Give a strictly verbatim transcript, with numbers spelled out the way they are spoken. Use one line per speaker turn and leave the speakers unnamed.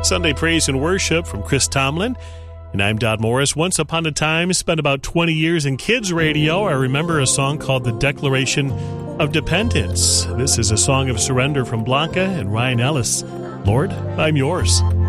Sunday Praise and Worship from Chris Tomlin. And I'm Dodd Morris. Once upon a time, spent about twenty years in kids radio. I remember a song called The Declaration of Dependence. This is a song of surrender from Blanca and Ryan Ellis. Lord, I'm yours.